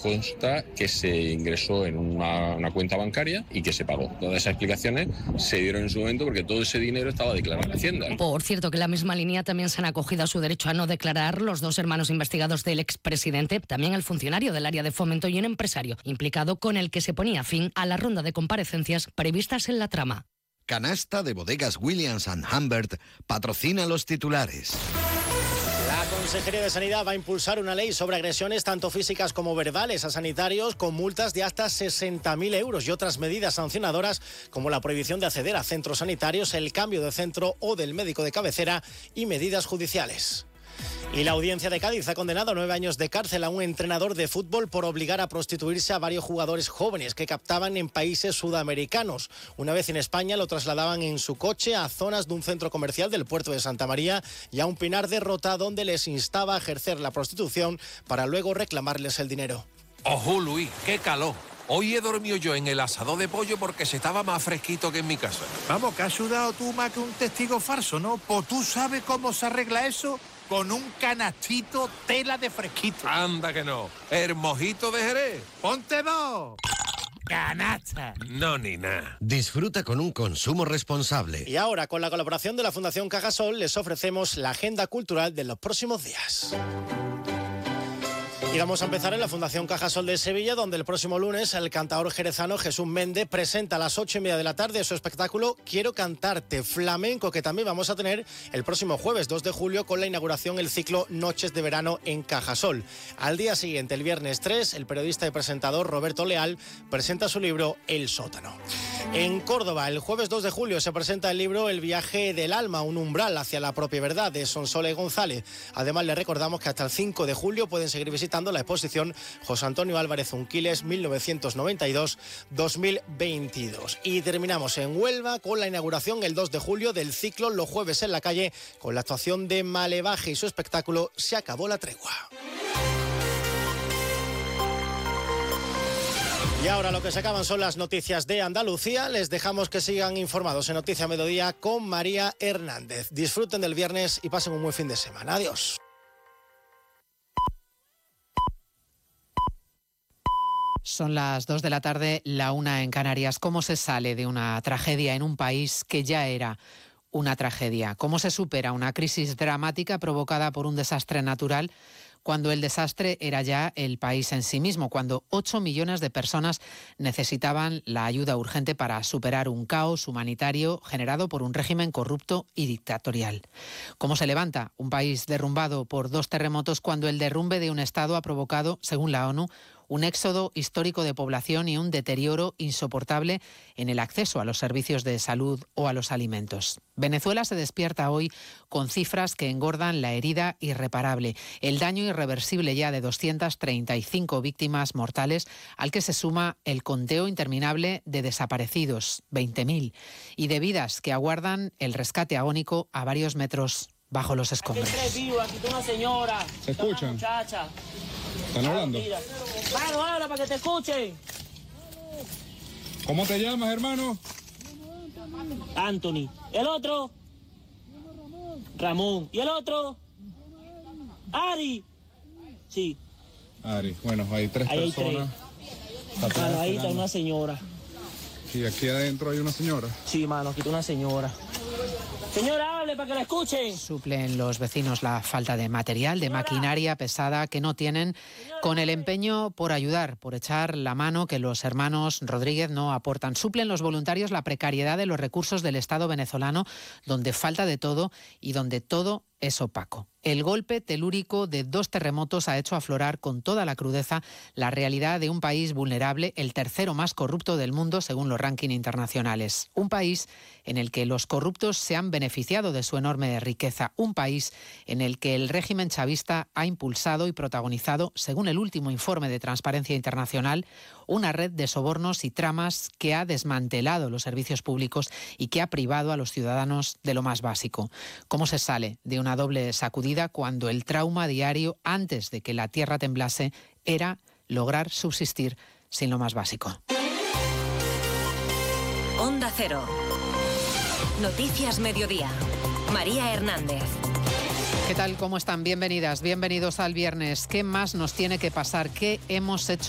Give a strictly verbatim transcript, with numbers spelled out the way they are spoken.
consta que se ingresó en una, una cuenta bancaria y que se pagó. Todas esas explicaciones se dieron en su momento porque todo ese dinero estaba declarado en Hacienda. Por cierto, que en la misma línea también se han acogido a su derecho a no declarar los dos hermanos investigados del expresidente, también el funcionario del área de Fomento y un empresario implicado con el que se ponía fin a la ronda de comparecencias previstas en la trama. Canasta de Bodegas Williams and Humbert patrocina los titulares. La Consejería de Sanidad va a impulsar una ley sobre agresiones tanto físicas como verbales a sanitarios con multas de hasta sesenta mil euros y otras medidas sancionadoras como la prohibición de acceder a centros sanitarios, el cambio de centro o del médico de cabecera y medidas judiciales. Y la Audiencia de Cádiz ha condenado a nueve años de cárcel a un entrenador de fútbol por obligar a prostituirse a varios jugadores jóvenes que captaban en países sudamericanos. Una vez en España lo trasladaban en su coche a zonas de un centro comercial del puerto de Santa María y a un Pinar de Rota donde les instaba a ejercer la prostitución para luego reclamarles el dinero. ¡Ojo, Luis! ¡Qué calor! Hoy he dormido yo en el asador de pollo porque se estaba más fresquito que en mi casa. Vamos, que has sudado tú más que un testigo falso, ¿no? Pues tú sabes cómo se arregla eso con un canastito tela de fresquito. Anda que no. ¿El mojito de Jerez? ¡Ponte dos! ¡Canasta! No, ni nada. Disfruta con un consumo responsable. Y ahora, con la colaboración de la Fundación Cajasol, les ofrecemos la agenda cultural de los próximos días. Y vamos a empezar en la Fundación Cajasol de Sevilla, donde el próximo lunes el cantador jerezano Jesús Méndez presenta a las ocho y media de la tarde su espectáculo Quiero Cantarte, flamenco, que también vamos a tener el próximo jueves dos de julio con la inauguración del ciclo Noches de Verano en Cajasol. Al día siguiente, el viernes tres, el periodista y presentador Roberto Leal presenta su libro El Sótano. En Córdoba, el jueves dos de julio se presenta el libro El viaje del alma, un umbral hacia la propia verdad, de Sonsoles González. Además, les recordamos que hasta el cinco de julio pueden seguir visitando la exposición José Antonio Álvarez Unquiles mil novecientos noventa y dos a dos mil veintidós. Y terminamos en Huelva con la inauguración el dos de julio del ciclo Los Jueves en la Calle con la actuación de Malevaje y su espectáculo Se acabó la tregua. Y ahora lo que se acaban son las noticias de Andalucía. Les dejamos que sigan informados en Noticia Mediodía con María Hernández. Disfruten del viernes y pasen un buen fin de semana. Adiós. Son las dos de la tarde, la una en Canarias. ¿Cómo se sale de una tragedia en un país que ya era una tragedia? ¿Cómo se supera una crisis dramática provocada por un desastre natural cuando el desastre era ya el país en sí mismo, cuando ocho millones de personas necesitaban la ayuda urgente para superar un caos humanitario generado por un régimen corrupto y dictatorial? ¿Cómo se levanta un país derrumbado por dos terremotos cuando el derrumbe de un Estado ha provocado, según la ONU, un éxodo histórico de población y un deterioro insoportable en el acceso a los servicios de salud o a los alimentos? Venezuela se despierta hoy con cifras que engordan la herida irreparable, el daño irreversible ya de doscientas treinta y cinco víctimas mortales, al que se suma el conteo interminable de desaparecidos, veinte mil, y de vidas que aguardan el rescate agónico a varios metros bajo los escombros. Aquí hay tres vivos, aquí está una señora. ¿Se escuchan? Una muchacha. ¿Están hablando? Mano, habla para que te escuchen. ¿Cómo te llamas, hermano? Anthony. ¿El otro? Ramón. ¿Y el otro? Ari. Sí. Ari, bueno, hay tres ahí hay personas. Tres. Mano, ahí está una señora. ¿Y aquí adentro hay una señora? Sí, mano, aquí está una señora. Señora, hable para que la escuchen. Suplen los vecinos la falta de material, de maquinaria pesada que no tienen, con el empeño por ayudar, por echar la mano que los hermanos Rodríguez no aportan. Suplen los voluntarios la precariedad de los recursos del Estado venezolano, donde falta de todo y donde todo es opaco. El golpe telúrico de dos terremotos ha hecho aflorar con toda la crudeza la realidad de un país vulnerable, el tercero más corrupto del mundo según los rankings internacionales. Un país en el que los corruptos se han beneficiado de su enorme riqueza. Un país en el que el régimen chavista ha impulsado y protagonizado, según el último informe de Transparencia Internacional, una red de sobornos y tramas que ha desmantelado los servicios públicos y que ha privado a los ciudadanos de lo más básico. ¿Cómo se sale de una doble sacudida cuando el trauma diario, antes de que la tierra temblase, era lograr subsistir sin lo más básico? Onda Cero. Noticias Mediodía. María Hernández. ¿Qué tal? ¿Cómo están? Bienvenidas, bienvenidos al viernes. ¿Qué más nos tiene que pasar? ¿Qué hemos hecho